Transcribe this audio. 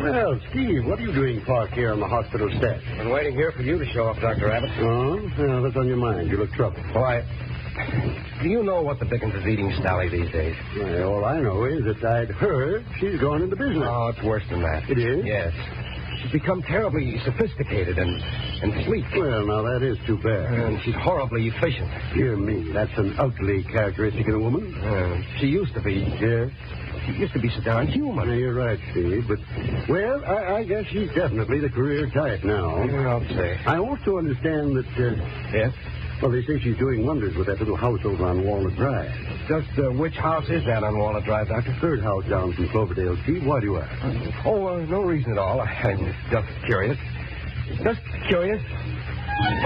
Well, Steve, what are you doing parked here on the hospital steps? Been waiting here for you to show up, Dr. Abbott. Oh? Well, what's on your mind? You look troubled. Why, do you know what the Dickens is eating Sally these days? Well, all I know is that I'd heard she's gone into business. Oh, it's worse than that. It is? Yes. She's become terribly sophisticated and sleek. Well, now, that is too bad. And she's horribly efficient. Dear me, that's an ugly characteristic in a woman. She used to be. Yes? She used to be so darn human. Yeah, you're right, Steve, but, well, I guess she's definitely the career type now. I'll say. I also understand that, Yes? well, they say she's doing wonders with that little house over on Walnut Drive. Just which house is that on Walnut Drive, Doctor? Third house down from Cloverdale, Steve. Why do you ask? Oh, no reason at all. I'm just curious. Just curious.